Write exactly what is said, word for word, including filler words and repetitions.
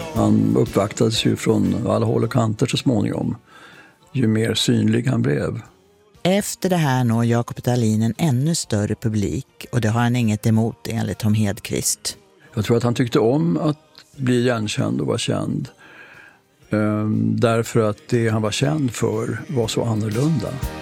Han uppvaktades ju från alla håll och kanter så småningom, ju mer synlig han blev. Efter det här når Jakob Dalin en ännu större publik, och det har han inget emot enligt Tom Hedqvist. Jag tror att han tyckte om att bli igenkänd och vara känd. Um, därför att det han var känd för var så annorlunda.